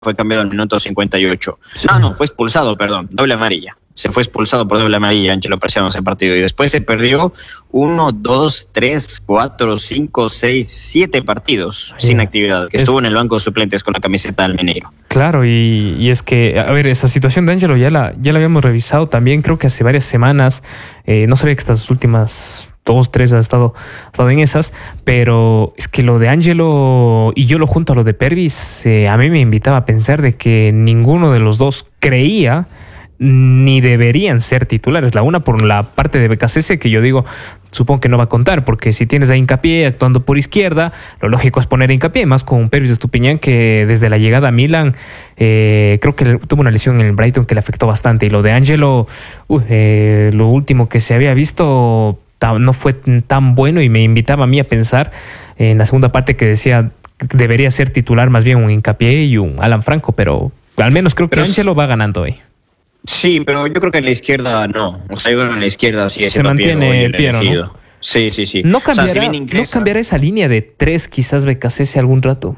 fue cambiado al minuto 58. No, fue expulsado, perdón, doble amarilla. Se fue expulsado por doble amarilla Ángelo Preciado en ese partido. Y después se perdió 1, 2, 3, 4, 5, 6, 7 partidos sin actividad, que estuvo en el banco de suplentes con la camiseta del Mineiro. Claro, y es que, a ver, esa situación de Ángelo ya la habíamos revisado también, creo que hace varias semanas. No sabía que estas últimas 2, 3 ha estado en esas, pero es que lo de Ángelo y yo lo junto a lo de Pervis, a mí me invitaba a pensar de que ninguno de los dos creía ni deberían ser titulares. La una por la parte de BKC, que yo digo, supongo que no va a contar, porque si tienes a Hincapié actuando por izquierda, lo lógico es poner a Hincapié, más con Pervis Estupiñán, que desde la llegada a Milan, creo que tuvo una lesión en el Brighton que le afectó bastante. Y lo de Ángelo, lo último que se había visto no fue tan bueno, y me invitaba a mí a pensar en la segunda parte que decía que debería ser titular más bien un Hincapié y un Alan Franco, pero al menos creo que Ángelo va ganando hoy. Sí, pero yo creo que en la izquierda no. O sea, yo en la izquierda sí se mantiene Piero, ¿no? Sí. ¿No cambiará esa línea de 3 quizás BKC algún rato?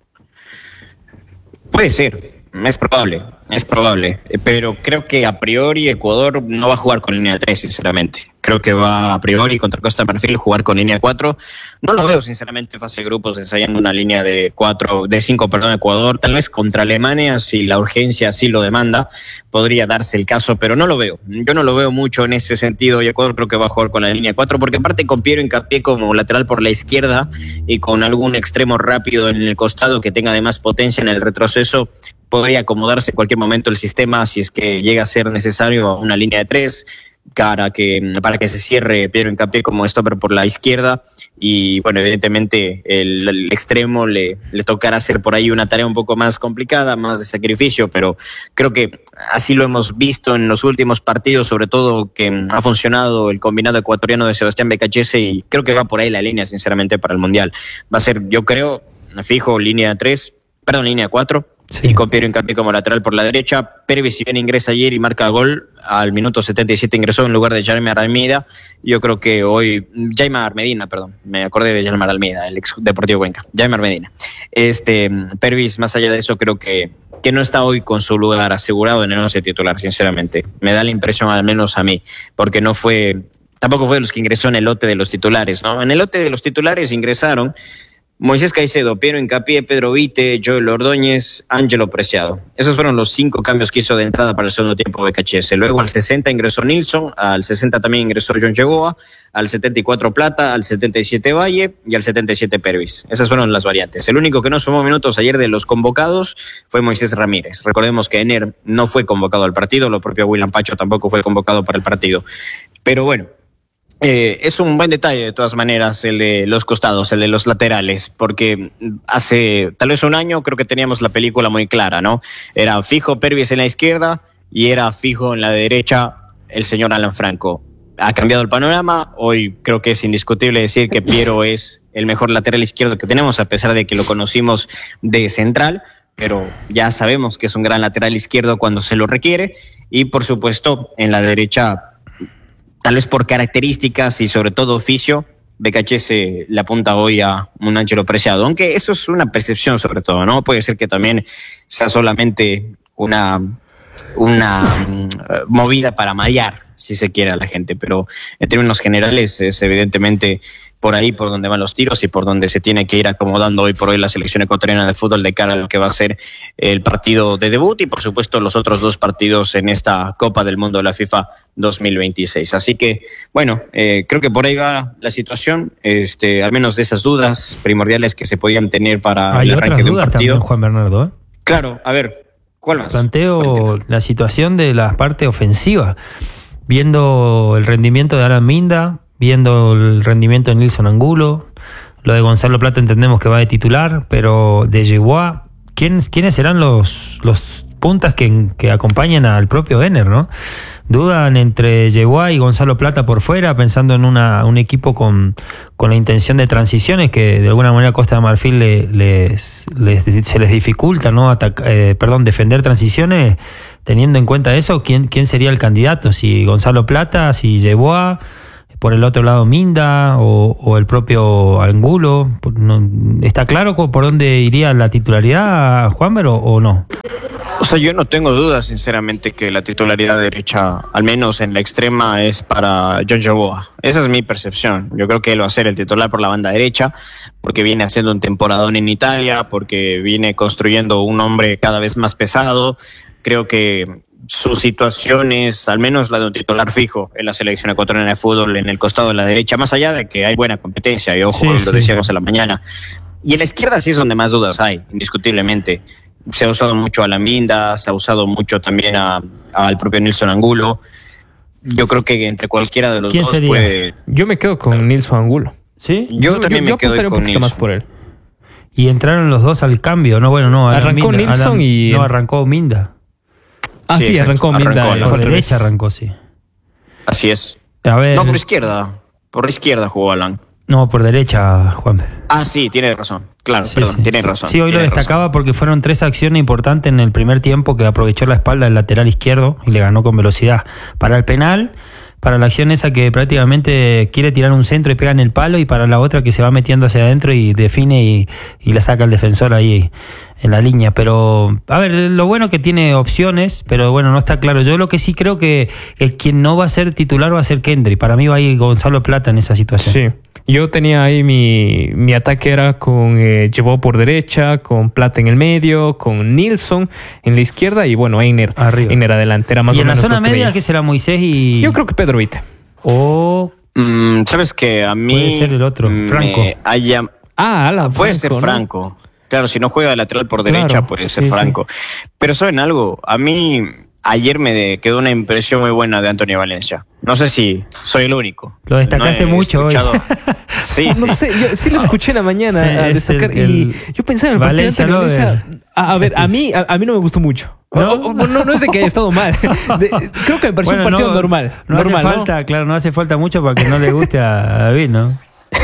Puede ser, es probable. Pero creo que a priori Ecuador no va a jugar con línea de 3, sinceramente. Creo que va a priori contra Costa de Marfil jugar con línea 4. No lo veo, sinceramente, en fase de grupos ensayando una línea de 5, Ecuador. Tal vez contra Alemania, si la urgencia así lo demanda, podría darse el caso, pero no lo veo. Yo no lo veo mucho en ese sentido, y Ecuador creo que va a jugar con la línea 4, porque aparte con Piero Hincapié como lateral por la izquierda y con algún extremo rápido en el costado que tenga además potencia en el retroceso, podría acomodarse en cualquier momento el sistema si es que llega a ser necesario a una línea de 3, para que se cierre Piero Hincapié como stopper por la izquierda. Y bueno, evidentemente el extremo le tocará hacer por ahí una tarea un poco más complicada, más de sacrificio, pero creo que así lo hemos visto en los últimos partidos, sobre todo que ha funcionado el combinado ecuatoriano de Sebastián Becachese, y creo que va por ahí la línea, sinceramente, para el Mundial. Va a ser, yo creo, fijo línea 4, sí. Y con Piero Hincapié como lateral por la derecha. Pervis, si bien ingresa ayer y marca gol, al minuto 77 ingresó en lugar de Jaime Almeida. Yo creo que hoy, me acordé de Jaime Almeida, el ex Deportivo Cuenca, Jaime Medina. Pervis, más allá de eso, creo que no está hoy con su lugar asegurado en el 11 titular, sinceramente. Me da la impresión, al menos a mí, porque tampoco fue de los que ingresó en el lote de los titulares, ¿no? En el lote de los titulares ingresaron Moisés Caicedo, Piero Hincapié, Pedro Vite, Joel Ordóñez, Ángelo Preciado. Esos fueron los 5 cambios que hizo de entrada para el segundo tiempo de BKC. Luego al 60 ingresó Nilsson, al 60 también ingresó John Chegoa, al 74 Plata, al 77 Valle y al 77 Pervis. Esas fueron las variantes. El único que no sumó minutos ayer de los convocados fue Moisés Ramírez. Recordemos que Ener no fue convocado al partido, lo propio William Pacho tampoco fue convocado para el partido. Pero bueno, es un buen detalle de todas maneras el de los costados, el de los laterales, porque hace tal vez un año creo que teníamos la película muy clara, ¿no? Era fijo Pervis en la izquierda y era fijo en la derecha el señor Alan Franco. Ha cambiado el panorama, hoy creo que es indiscutible decir que Piero es el mejor lateral izquierdo que tenemos, a pesar de que lo conocimos de central, pero ya sabemos que es un gran lateral izquierdo cuando se lo requiere. Y por supuesto en la derecha, tal vez por características y sobre todo oficio, BKC le apunta hoy a un Ángelo Preciado, aunque eso es una percepción sobre todo, ¿no? Puede ser que también sea solamente una movida para marear, si se quiere, a la gente, pero en términos generales es evidentemente por ahí por donde van los tiros y por donde se tiene que ir acomodando hoy por hoy la selección ecuatoriana de fútbol de cara a lo que va a ser el partido de debut y por supuesto los otros 2 partidos en esta Copa del Mundo de la FIFA 2026. Así que bueno, creo que por ahí va la situación, al menos de esas dudas primordiales que se podían tener para el arranque de un partido. También, Juan Bernardo, ¿eh? Claro, a ver, ¿cuál más? Planteo la situación de la parte ofensiva, viendo el rendimiento de Alan Minda, viendo el rendimiento de Nilson Angulo, lo de Gonzalo Plata entendemos que va de titular, pero de Yeguá, ¿quiénes serán los puntas que acompañan al propio Ener, ¿no? Dudan entre Yeguá y Gonzalo Plata por fuera, pensando en un equipo con la intención de transiciones que de alguna manera Costa de Marfil se les dificulta, ¿no? Defender transiciones. Teniendo en cuenta eso, ¿quién sería el candidato? Si Gonzalo Plata, si Yeguá, por el otro lado Minda o el propio Angulo. ¿Está claro por dónde iría la titularidad, Juanber, o no? O sea, yo no tengo dudas, sinceramente, que la titularidad derecha, al menos en la extrema, es para John Joboa. Esa es mi percepción. Yo creo que él va a ser el titular por la banda derecha, porque viene haciendo un temporadón en Italia, porque viene construyendo un hombre cada vez más pesado. Creo que su situación es, al menos la de un titular fijo en la selección ecuatoriana de fútbol, en el costado de la derecha, más allá de que hay buena competencia, y ojo, Sí. lo decíamos en la mañana. Y en la izquierda sí es donde más dudas hay, indiscutiblemente. Se ha usado mucho a Laminda, se ha usado mucho también al propio Nilson Angulo. Yo creo que entre cualquiera de los ¿Quién dos sería? puede... Yo me quedo con Nilson Angulo. ¿Sí? Yo también me quedo apostaría un con poquito más Nilson. por él. Y entraron los dos al cambio, ¿no? Bueno, no. Arrancó Nilsson y... No, arrancó Minda. Ah, Sí, sí, exacto. arrancó Minda. Arrancó, Por al revés. derecha arrancó, sí. Así es. A ver. No, por izquierda. Por izquierda jugó Alan. No, por derecha, Juanber. Ah, sí, tiene razón. Claro, Sí, perdón, sí. tiene razón. Sí, hoy lo tiene destacaba razón. porque fueron 3 acciones importantes en el primer tiempo que aprovechó la espalda del lateral izquierdo y le ganó con velocidad. Para el penal, para la acción esa que prácticamente quiere tirar un centro y pega en el palo, y para la otra que se va metiendo hacia adentro y define y la saca el defensor ahí en la línea. Pero, a ver, lo bueno que tiene opciones, pero bueno, no está claro. Yo lo que sí creo que el quien no va a ser titular va a ser Kendry. Para mí va a ir Gonzalo Plata en esa situación. Sí. Yo tenía ahí mi ataque era con Llevó por derecha, con Plata en el medio, con Nilsson en la izquierda y bueno, Einer Arriba. adelante. Era más Y o en la menos zona lo que media, veía. que será Moisés y... Yo creo que Pedro Vite. O Sabes que a mí... Puede ser el otro, Franco. Puede ser Franco. Claro, si no juega de lateral por Claro, derecha, puede ser sí, Franco. Pero ¿saben algo? A mí ayer me quedó una impresión muy buena de Antonio Valencia. No sé si soy el único. Lo destacaste he mucho hoy. escuchado- Sí, No sí. sé, yo sí lo escuché en la mañana Sí, a es destacar y yo pensaba en el partido de Valencia, Antonio ¿no? Valencia. A ver, a mí no me gustó mucho. ¿No? No es de que haya estado mal. Creo que me pareció un partido normal. No hace normal, falta, claro, no hace falta mucho para que no le guste a David, ¿no?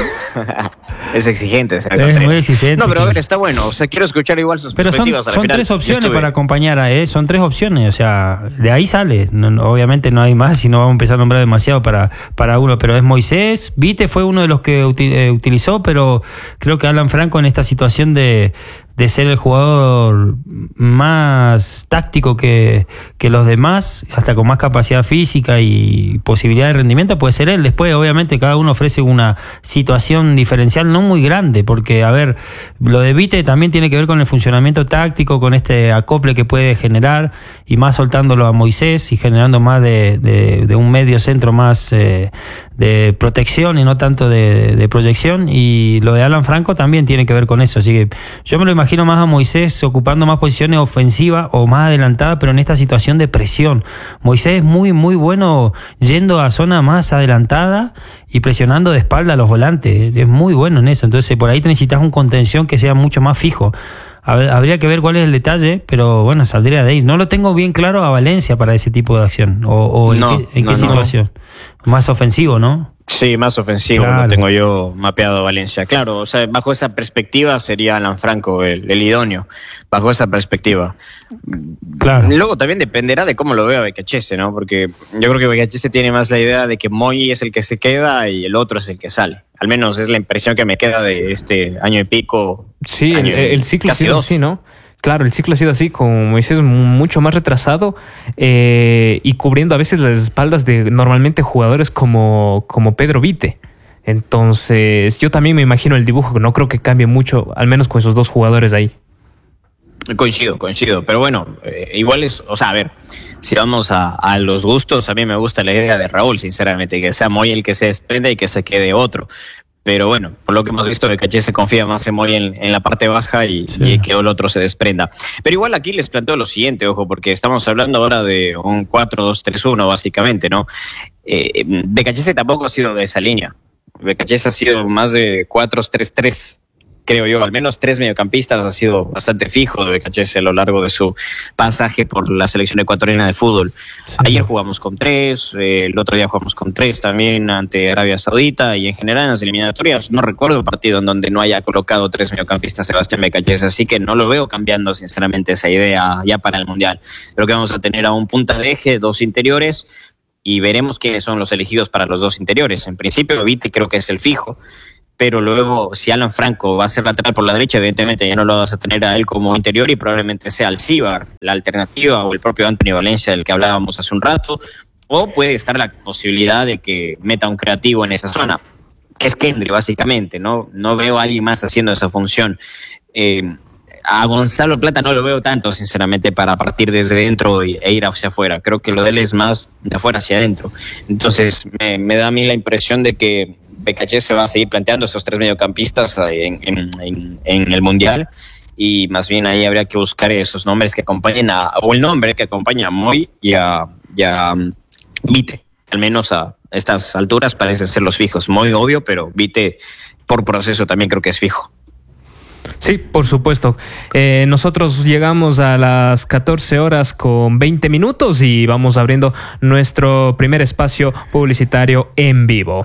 Es exigente. señor Es Contreras. muy exigente. No, pero a ver, está bueno. O sea, quiero escuchar igual sus Pero son perspectivas. Al final, 3 yo opciones estuve- para acompañar a él, son 3 opciones, o sea, de ahí sale. Obviamente no hay más y no vamos a empezar a nombrar demasiado para uno, pero es Moisés. Vite fue uno de los que utilizó, pero creo que Alan Franco en esta situación de ser el jugador más táctico que los demás, hasta con más capacidad física y posibilidad de rendimiento, puede ser él. Después, obviamente, cada uno ofrece una situación diferencial no muy grande, porque, a ver, lo de Vite también tiene que ver con el funcionamiento táctico, con este acople que puede generar, y más soltándolo a Moisés y generando más de un medio centro más de protección y no tanto de proyección. Y lo de Alan Franco también tiene que ver con eso, así que yo me lo imagino más a Moisés ocupando más posiciones ofensivas o más adelantadas, pero en esta situación de presión. Moisés es muy muy bueno yendo a zona más adelantada y presionando de espalda a los volantes, es muy bueno en eso. Entonces por ahí necesitas un contención que sea mucho más fijo. Habría que ver cuál es el detalle, pero bueno, saldría de ahí. No lo tengo bien claro a Valencia para ese tipo de acción, o en qué situación. Más ofensivo, ¿no? Sí, más ofensivo, Claro. lo tengo yo mapeado a Valencia. Claro, o sea, bajo esa perspectiva sería Alan Franco el idóneo, bajo esa perspectiva. Claro. Luego también dependerá de cómo lo vea Becachese, ¿no? Porque yo creo que Becachese tiene más la idea de que Moy es el que se queda y el otro es el que sale. Al menos es la impresión que me queda de este año y pico. Sí, año y el ciclo ha casi sido dos. así, ¿no? Claro, el ciclo ha sido así, con Moisés mucho más retrasado y cubriendo a veces las espaldas de normalmente jugadores como Pedro Vite. Entonces, yo también me imagino el dibujo, no creo que cambie mucho, al menos con esos dos jugadores ahí. Coincido. Pero bueno, igual es, o sea, a ver, si vamos a los gustos, a mí me gusta la idea de Raúl, sinceramente, que sea Moy el que se desprenda y que se quede otro. Pero bueno, por lo que hemos visto, Becachese confía más en Moy en la parte baja y que el otro se desprenda. Pero igual aquí les planteo lo siguiente, ojo, porque estamos hablando ahora de un 4-2-3-1, básicamente, ¿no? Becachese tampoco ha sido de esa línea. Becachese ha sido más de 4-3-3, creo yo. Al menos 3 mediocampistas ha sido bastante fijo de Becachese a lo largo de su pasaje por la selección ecuatoriana de fútbol. Sí. Ayer jugamos con 3, el otro día jugamos con 3 también ante Arabia Saudita, y en general en las eliminatorias no recuerdo un partido en donde no haya colocado 3 mediocampistas Sebastián Becachese, así que no lo veo cambiando sinceramente esa idea ya para el Mundial. Creo que vamos a tener a un punta de eje, 2 interiores y veremos quiénes son los elegidos para los dos interiores. En principio, Vite creo que es el fijo, pero luego si Alan Franco va a ser lateral por la derecha, evidentemente ya no lo vas a tener a él como interior y probablemente sea Alcíbar la alternativa, o el propio Anthony Valencia del que hablábamos hace un rato, o puede estar la posibilidad de que meta un creativo en esa zona, que es Kendry básicamente, ¿no? No veo a alguien más haciendo esa función. A Gonzalo Plata no lo veo tanto, sinceramente, para partir desde dentro e ir hacia afuera. Creo que lo de él es más de afuera hacia adentro. Entonces me da a mí la impresión de que Becachés se va a seguir planteando esos tres mediocampistas en el Mundial, y más bien ahí habría que buscar esos nombres que acompañen o el nombre que acompaña a Moy y a Vite. Al menos a estas alturas parecen ser los fijos. Muy obvio, pero Vite por proceso también creo que es fijo. Sí, por supuesto. Nosotros llegamos a las 14 horas con 20 minutos y vamos abriendo nuestro primer espacio publicitario en vivo.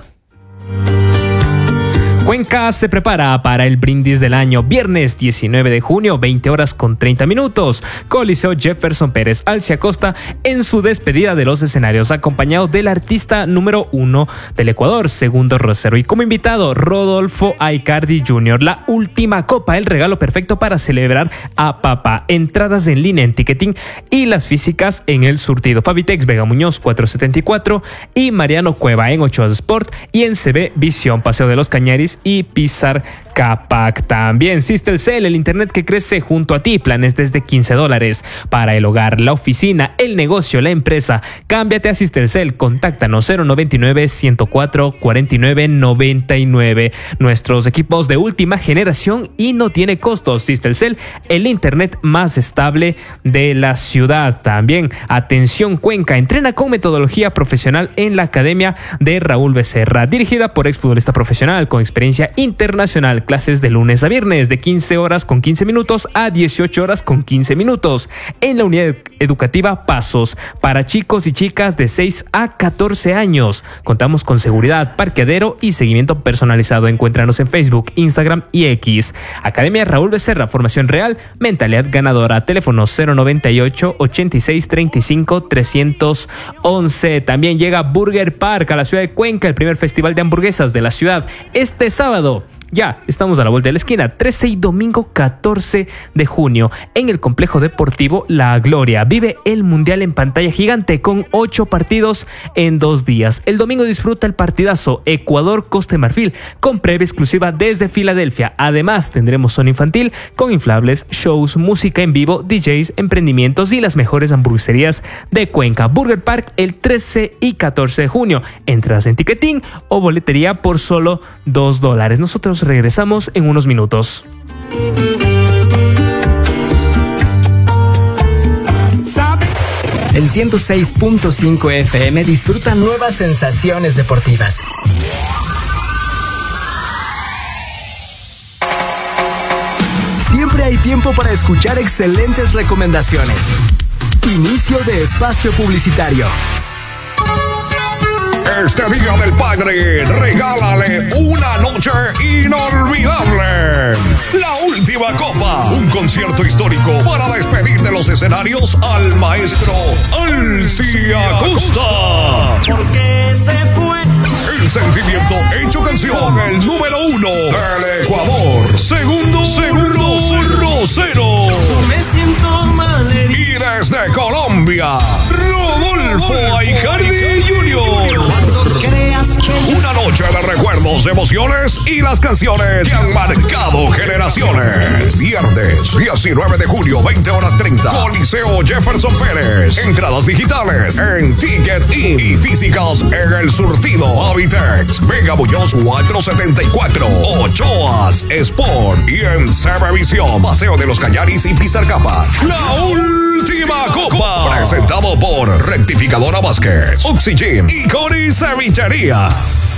Cuenca se prepara para el brindis del año. Viernes 19 de junio, 20 horas con 30 minutos. Coliseo Jefferson Pérez Alcia Costa en su despedida de los escenarios, acompañado del artista número 1 del Ecuador, Segundo Rosero, y como invitado, Rodolfo Aicardi Jr. La última copa, el regalo perfecto para celebrar a papá. Entradas en línea en ticketing y las físicas en el surtido. Fabitex Vega Muñoz 474 y Mariano Cueva en Ochoa Sport y en CB Visión, Paseo de los Cañaris y Pizar Capac. También Sistelcel, el internet que crece junto a ti. Planes desde $15 para el hogar, la oficina, el negocio, la empresa. Cámbiate a Sistelcel. Contáctanos 099-104-4999. Nuestros equipos de última generación y no tiene costos. Sistelcel, el internet más estable de la ciudad. También atención Cuenca, entrena con metodología profesional en la Academia de Raúl Becerra, dirigida por exfutbolista profesional con experiencia internacional. Clases de lunes a viernes de 15 horas con 15 minutos a 18 horas con 15 minutos en la unidad educativa Pasos para chicos y chicas de 6 a 14 años. Contamos con seguridad, parqueadero y seguimiento personalizado. Encuéntranos en Facebook, Instagram y X. Academia Raúl Becerra, formación real, mentalidad ganadora. Teléfono 098-8635-311. También llega Burger Park a la ciudad de Cuenca, el primer festival de hamburguesas de la ciudad. Este sábado ya estamos a la vuelta de la esquina, 13 y domingo 14 de junio en el complejo deportivo La Gloria. Vive el mundial en pantalla gigante con 8 partidos en 2 días. El domingo disfruta el partidazo Ecuador-Costa de Marfil con previa exclusiva desde Filadelfia. Además tendremos zona infantil con inflables, shows, música en vivo, DJs, emprendimientos y las mejores hamburgueserías de Cuenca. Burger Park el 13 y 14 de junio. Entradas en ticketing o boletería por solo $2. Nosotros regresamos en unos minutos. En 106.5 FM disfruta nuevas sensaciones deportivas. Siempre hay tiempo para escuchar excelentes recomendaciones. Inicio de espacio publicitario. Este Día del Padre, regálale una noche inolvidable. La Última Copa, un concierto histórico para despedir de los escenarios al maestro Alcia Costa. Porque se fue. El sentimiento hecho canción, el número 1 del Ecuador, Segundo Rosero. Me siento mal herido. Y desde Colombia, Rodolfo Aicardi Jr. Una noche de recuerdos, emociones y las canciones que han marcado generaciones. Viernes 19 de junio, 20 horas 30. Coliseo Jefferson Pérez. Entradas digitales en Ticket In y físicas en el surtido Habitex. Vega Muñoz 474. Ochoas Sport y en CB Visión, Paseo de los Cañaris y Pizar Capac. La Última Copa. Presentado por Rectificadora Vázquez, Oxygen y Cori Cevichería.